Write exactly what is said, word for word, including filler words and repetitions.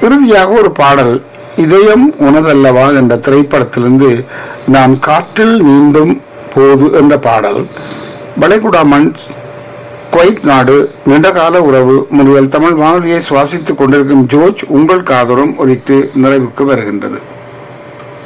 இறுதியாக ஒரு பாடல் இதயம் உனதல்லவா என்ற திரைப்படத்திலிருந்து நாம் காற்றில் நீந்தும் போது என்ற பாடல் வளைகுடா மண் குவைத் நாடு நீண்டகால உறவு முதல் தமிழ் வானொலியை சுவாசித்துக் கொண்டிருக்கும் ஜோர்ஜ் உங்கள் காதோரம் ஒலித்து நிறைவுக்கு வருகின்றது.